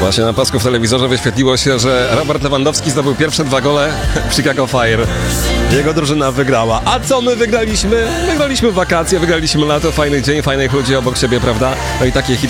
Właśnie na pasku w telewizorze wyświetliło się, że Robert Lewandowski zdobył pierwsze 2 gole w Chicago Fire. Jego drużyna wygrała. A co my wygraliśmy? Wygraliśmy wakacje, wygraliśmy lato, fajny dzień, fajnych ludzi obok siebie, prawda? No i takie hity